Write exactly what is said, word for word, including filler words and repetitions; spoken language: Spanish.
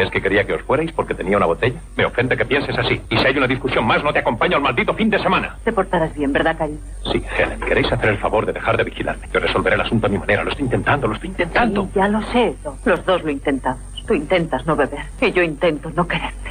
¿Crees que quería que os fuerais porque tenía una botella? Me ofende que pienses así. Y si hay una discusión más, no te acompaño al maldito fin de semana. Te portarás bien, ¿verdad, cariño? Sí, Helen, queréis hacer el favor de dejar de vigilarme. Yo resolveré el asunto a mi manera. Lo estoy intentando, lo estoy intentando. Sí, ya lo sé. Los dos lo intentamos. Tú intentas no beber y yo intento no querer.